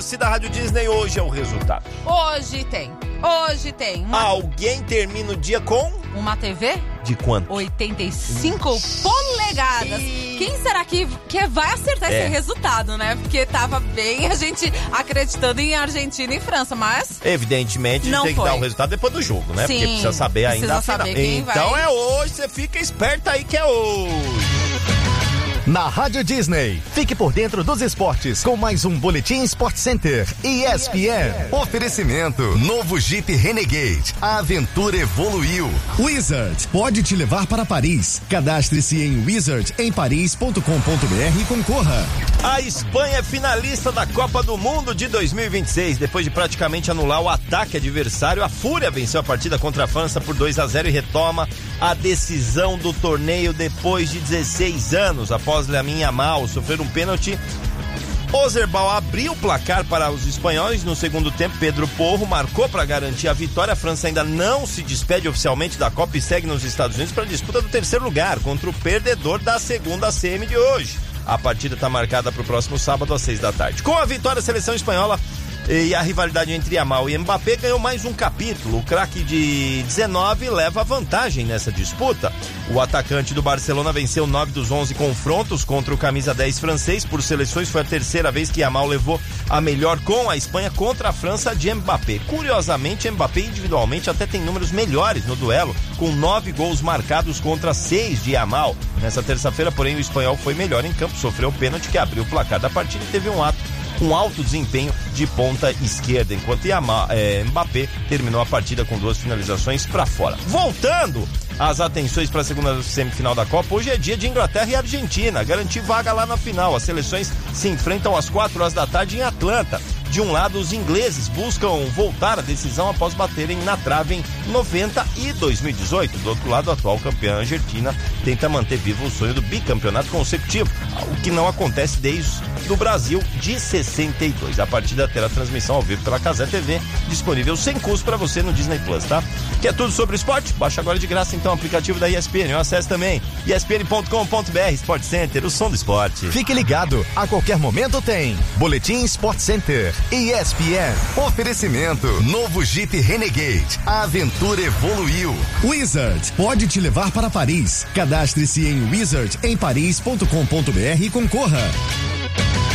Da Rádio Disney, hoje é o resultado. Hoje tem. Alguém termina o dia com... uma TV? De quanto? 85 polegadas. Quem será que vai acertar esse resultado, né? Porque tava bem a gente acreditando em Argentina e França, mas... evidentemente, a gente tem que dar o resultado depois do jogo, né? Sim, porque precisa saber ainda a final. Então vai... é hoje, você fica esperto aí que é hoje. Na Rádio Disney, fique por dentro dos esportes com mais um Boletim Sport Center ESPN. Oferecimento, novo Jeep Renegade, a aventura evoluiu. Wizard, pode te levar para Paris. Cadastre-se em wizardemparis.com.br e concorra. A Espanha é finalista da Copa do Mundo de 2026. Depois de praticamente anular o ataque adversário, a Fúria venceu a partida contra a França por 2-0 e retoma a decisão do torneio depois de 16 anos. Após Lamine Yamal sofrer um pênalti, Ozerbal abriu o placar para os espanhóis no segundo tempo. Pedro Porro marcou para garantir a vitória. A França ainda não se despede oficialmente da Copa e segue nos Estados Unidos para a disputa do terceiro lugar contra o perdedor da segunda semi de hoje. A partida está marcada para o próximo sábado às 6h. Com a vitória, a seleção espanhola e a rivalidade entre Yamal e Mbappé ganhou mais um capítulo. O craque de 19 leva vantagem nessa disputa. O atacante do Barcelona venceu 9 dos 11 confrontos contra o camisa 10 francês. Por seleções, foi a terceira vez que Yamal levou a melhor com a Espanha contra a França de Mbappé. Curiosamente, Mbappé individualmente até tem números melhores no duelo, com 9 gols marcados contra 6 de Yamal. Nessa terça-feira, porém, o espanhol foi melhor em campo, sofreu o pênalti que abriu o placar da partida e teve um alto desempenho de ponta esquerda, enquanto Mbappé terminou a partida com 2 finalizações para fora. Voltando as atenções para a segunda semifinal da Copa, hoje é dia de Inglaterra e Argentina, garantir vaga lá na final. As seleções se enfrentam às 4h em Atlanta. De um lado, os ingleses buscam voltar à decisão após baterem na trave em 90 e 2018. Do outro lado, a atual campeã Argentina tenta manter vivo o sonho do bicampeonato consecutivo, o que não acontece desde o Brasil de 62. A partida terá transmissão ao vivo pela Cazé TV, disponível sem custo para você no Disney Plus, tá? Quer tudo sobre esporte? Baixa agora de graça então o aplicativo da ESPN. Acesse também espn.com.br. Sport Center, o som do esporte. Fique ligado, a qualquer momento tem Boletim Sport Center ESPN. Oferecimento, novo Jeep Renegade, a aventura evoluiu. Wizard, pode te levar para Paris. Cadastre-se em wizardemparis.com.br e concorra.